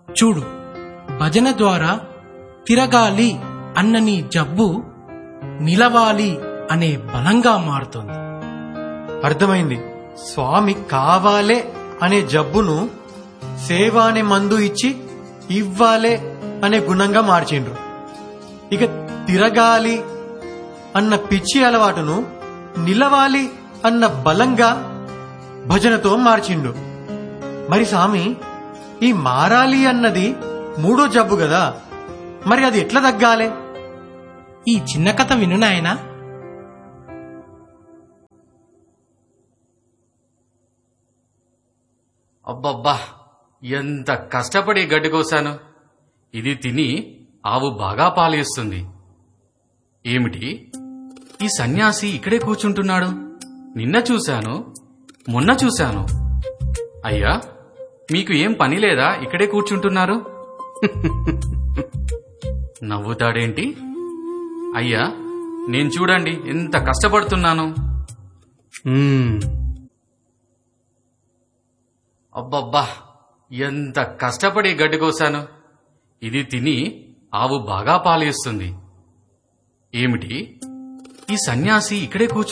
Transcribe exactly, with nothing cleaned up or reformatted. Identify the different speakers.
Speaker 1: చూడు, భజన ద్వారా తిరగాలి అన్న నీ జబ్బు నిలవాలి అనే బలంగా మారుతుంది.
Speaker 2: అర్థమైంది. స్వామి కావాలే అనే జబ్బును సేవ అనే మందు ఇచ్చి ఇవ్వాలే అనే గుణంగా మార్చిండ్రు. ఇక తిరగాలి అన్న పిచ్చి అలవాటును నిలవాలి అన్న బలంగా భజనతో మార్చిండు. మరి స్వామి, ఈ మారాలి అన్నది మూడో జబ్బు కదా, మరి అది ఎట్లా తగ్గాలే?
Speaker 1: ఈ చిన్న కథ విను నాయనా.
Speaker 3: అబ్బబ్బా, ఎంత కష్టపడి గడ్డి కోసాను. ఇది తిని ఆవు బాగా పాలేస్తుంది. ఏమిటి, ఈ సన్యాసి ఇక్కడే కూర్చుంటున్నాడు? నిన్న చూశాను, మొన్న చూశాను. అయ్యా, మీకు ఏం పని లేదా ఇక్కడే కూర్చుంటున్నారు? నవ్వుతాడేంటి? అయ్యా, నేను చూడండి ఎంత కష్టపడుతున్నాను. అబ్బబ్బా, ఎంత కష్టపడి గడ్డి కోసాను. ఇది తిని ఆవు బాగా పాలేస్తుంది. ఏమిటి, ఈ సన్యాసి ఇక్కడే కూర్చు